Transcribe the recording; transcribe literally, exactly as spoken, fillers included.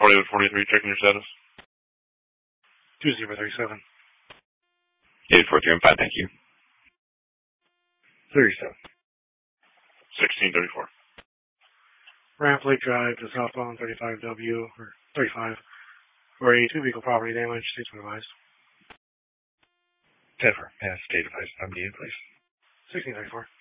forty-eight forty-three, checking your status. two zero three seven. eight four three five, thank you. thirty-seven. sixteen thirty-four. Ramp Lake Drive to southbound thirty-five W, or thirty-five, for a two-vehicle property damage. State's been advised. ten four, mass state advised. I'm needed, please. sixteen thirty-four.